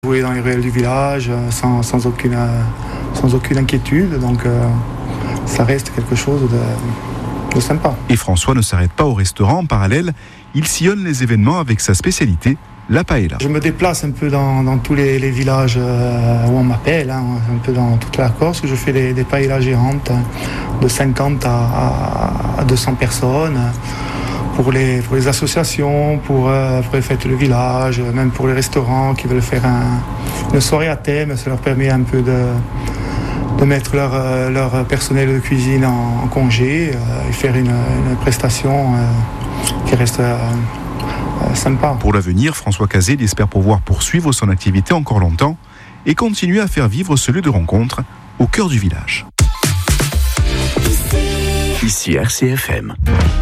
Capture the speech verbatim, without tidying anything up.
Jouer dans les ruelles du village sans, sans, aucune, sans aucune inquiétude, donc euh, ça reste quelque chose de, de sympa. Et François ne s'arrête pas au restaurant. En parallèle, il sillonne les événements avec sa spécialité, la paella. Je me déplace un peu dans, dans tous les, les villages euh, où on m'appelle, hein, un peu dans toute la Corse. Je fais des, des paellas géantes de cinquante à, à deux cents personnes. Pour les, pour les associations, pour, euh, pour les fêtes de village, même pour les restaurants qui veulent faire un, une soirée à thème, ça leur permet un peu de, de mettre leur, leur personnel de cuisine en, en congé euh, et faire une, une prestation euh, qui reste euh, euh, sympa. Pour l'avenir, François Cazet espère pouvoir poursuivre son activité encore longtemps et continuer à faire vivre ce lieu de rencontre au cœur du village. Ici R C F M.